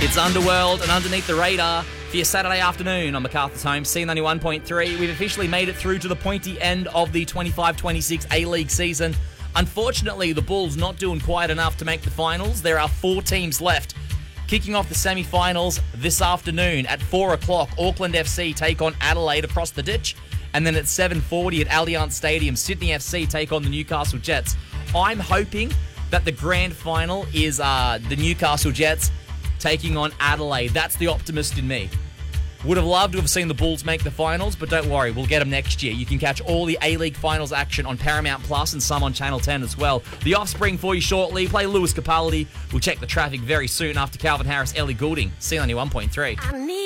It's Underworld and Underneath the Radar for your Saturday afternoon on MacArthur's Home, C91.3. We've officially made it through to the pointy end of the 25-26 A-League season. Unfortunately, the Bulls not doing quite enough to make the finals. There are 4 teams left. Kicking off the semi-finals this afternoon at 4 o'clock, Auckland FC take on Adelaide across the ditch. And then at 7:40 at Allianz Stadium, Sydney FC take on the Newcastle Jets. I'm hoping that the grand final is the Newcastle Jets taking on Adelaide. That's the optimist in me. Would have loved to have seen the Bulls make the finals, but don't worry, we'll get them next year. You can catch all the A-League finals action on Paramount Plus and some on Channel 10 as well. The Offspring for you shortly. Play Lewis Capaldi. We'll check the traffic very soon after Calvin Harris, Ellie Goulding, C91.3.